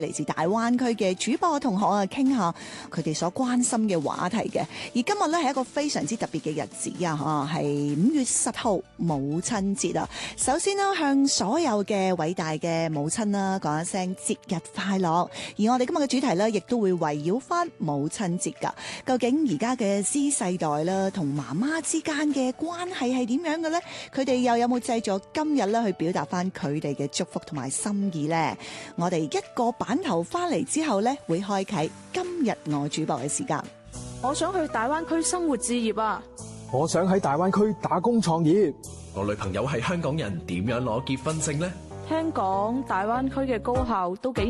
嚟自大灣區嘅主播同學啊，傾下佢哋所關心嘅話題嘅。而今日咧係一個非常之特別嘅日子啊，係5月10號母親節啊。首先啦，向所有嘅偉大嘅母親啦講一聲節日快樂。而我哋今日嘅主題咧，亦都會圍繞翻母親節噶。究竟而家嘅 Z 世代啦，同媽媽之間嘅關係係點樣嘅呢？佢哋又有冇製作今日咧去表達翻佢哋嘅祝福同埋心意呢？我哋一個版頭翻嚟之後呢，會開啟今日我主播嘅時間。 我想去大灣區生活置業啊！ 我想喺大灣區打工創業。 我女朋友係香港人，點樣攞結婚證呢？ 聽講大灣區嘅高校都幾